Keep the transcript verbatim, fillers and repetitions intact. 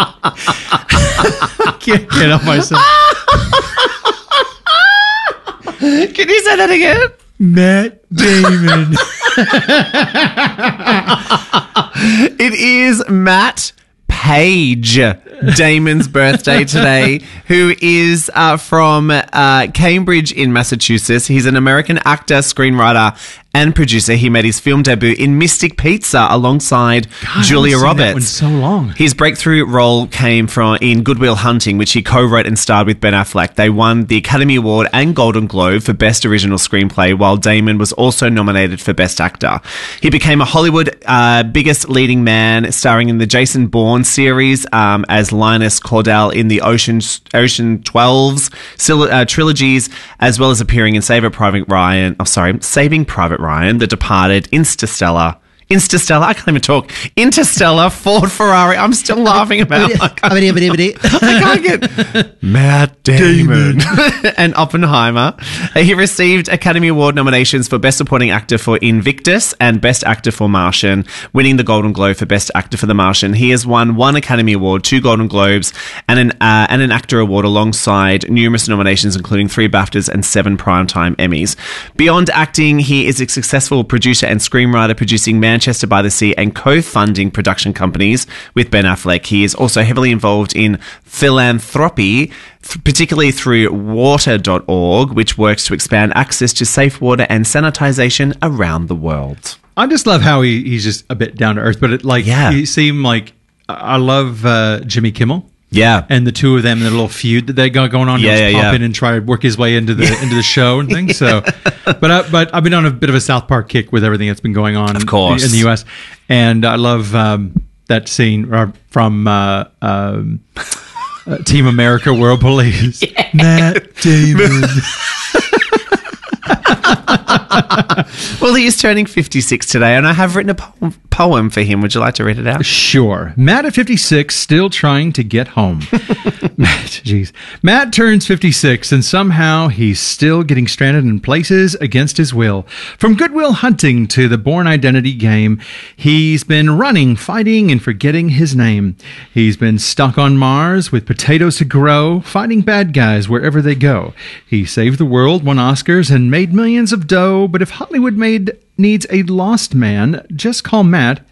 I can't get up myself. Can you say that again? Matt Damon. It is Matt Page, Damon's birthday today, who is uh, from uh, Cambridge in Massachusetts. He's an American actor, screenwriter, and producer. He made his film debut in Mystic Pizza alongside God, Julia I haven't seen that Roberts. one so long. His breakthrough role came from in Good Will Hunting, which he co-wrote and starred with Ben Affleck. They won the Academy Award and Golden Globe for Best Original Screenplay, while Damon was also nominated for Best Actor. He became a Hollywood uh, biggest leading man, starring in the Jason Bourne series um, as Linus Cordell in the Ocean Ocean twelve's uh, trilogies, as well as appearing in Saving Private Ryan. Oh, sorry, Saving Private Ryan, The Departed, Interstellar. Interstellar, I can't even talk. Interstellar, Ford, Ferrari. I'm still laughing about it. I can't get Matt Damon and Oppenheimer. He received Academy Award nominations for Best Supporting Actor for Invictus and Best Actor for Martian, winning the Golden Globe for Best Actor for The Martian. He has won one Academy Award, two Golden Globes, and an uh, and an Actor Award alongside numerous nominations, including three BAFTAs and seven Primetime Emmys. Beyond acting, he is a successful producer and screenwriter, producing Man Manchester by the Sea and co-funding production companies with Ben Affleck. He is also heavily involved in philanthropy, th- particularly through water dot org, which works to expand access to safe water and sanitization around the world. I just love how he, he's just a bit down to earth, but it like Yeah. he seemed like I love uh, Jimmy Kimmel. Yeah. And the two of them, the little feud that they got going on, Yeah, he'll just yeah, pop yeah. in and try to work his way into the into the show and things. So, but I, but I've been on a bit of a South Park kick with everything that's been going on, Of course. in the U S, and I love um, that scene uh, from uh, um, uh, Team America: World Police. Yeah. Matt Damon. Well, he is turning fifty-six today, and I have written a poem, poem for him. Would you like to read it out? Sure. Matt at fifty-six, still trying to get home. Matt, jeez. Matt turns fifty-six, and somehow he's still getting stranded in places against his will. From Good Will Hunting to the Bourne Identity game, he's been running, fighting, and forgetting his name. He's been stuck on Mars with potatoes to grow, fighting bad guys wherever they go. He saved the world, won Oscars, and made millions of dough, but if Hollywood made needs a lost man, just call Matt